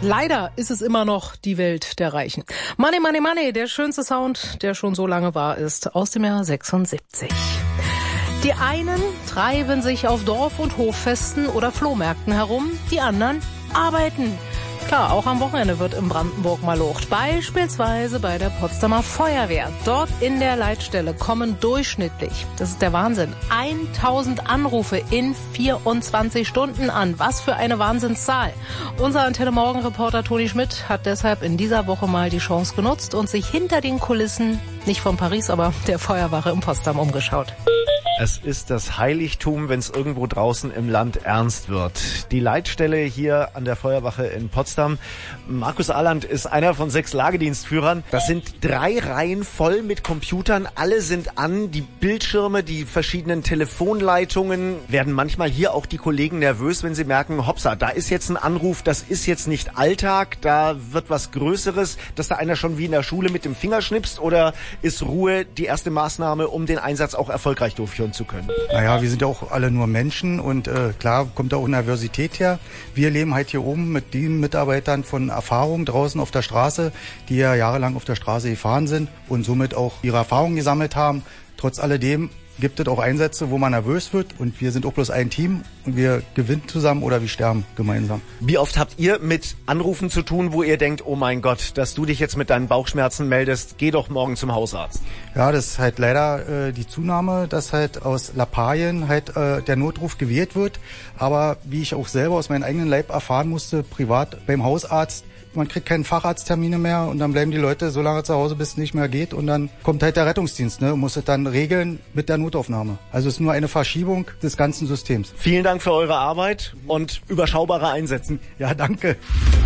Leider ist es immer noch die Welt der Reichen. Money, Money, Money, der schönste Sound, der schon so lange wahr ist, aus dem Jahr 76. Die einen treiben sich auf Dorf- und Hoffesten oder Flohmärkten herum, die anderen arbeiten. Klar, auch am Wochenende wird in Brandenburg malocht. Beispielsweise bei der Potsdamer Feuerwehr. Dort in der Leitstelle kommen durchschnittlich, das ist der Wahnsinn, 1000 Anrufe in 24 Stunden an. Was für eine Wahnsinnszahl. Unser Antenne Morgen Reporter Toni Schmidt hat deshalb in dieser Woche mal die Chance genutzt und sich hinter den Kulissen, nicht von Paris, aber der Feuerwache in Potsdam umgeschaut. Es ist das Heiligtum, wenn es irgendwo draußen im Land ernst wird. Die Leitstelle hier an der Feuerwache in Potsdam. Markus Ahland ist einer von 6 Lagedienstführern. Das sind 3 Reihen voll mit Computern. Alle sind an. Die Bildschirme, die verschiedenen Telefonleitungen. Werden manchmal hier auch die Kollegen nervös, wenn sie merken, hopsa, da ist jetzt ein Anruf, das ist jetzt nicht Alltag, da wird was Größeres, dass da einer schon wie in der Schule mit dem Finger schnipst, oder ist Ruhe die erste Maßnahme, um den Einsatz auch erfolgreich durchführen zu können? Naja, wir sind ja auch alle nur Menschen und klar kommt da auch Nervosität her. Wir leben halt hier oben mit den Mitarbeitern von Erfahrung draußen auf der Straße, die ja jahrelang auf der Straße gefahren sind und somit auch ihre Erfahrungen gesammelt haben. Trotz alledem gibt es auch Einsätze, wo man nervös wird, und wir sind auch bloß ein Team und wir gewinnen zusammen oder wir sterben gemeinsam. Wie oft habt ihr mit Anrufen zu tun, wo ihr denkt, oh mein Gott, dass du dich jetzt mit deinen Bauchschmerzen meldest, geh doch morgen zum Hausarzt? Ja, das ist halt leider die Zunahme, dass halt aus Lappalien halt der Notruf gewählt wird. Aber wie ich auch selber aus meinem eigenen Leib erfahren musste, privat beim Hausarzt, man kriegt keine Facharzttermine mehr und dann bleiben die Leute so lange zu Hause, bis es nicht mehr geht, und dann kommt halt der Rettungsdienst, und muss es dann regeln mit der Notaufnahme. Also es ist nur eine Verschiebung des ganzen Systems. Vielen Dank für eure Arbeit und überschaubare Einsätze. Ja, danke.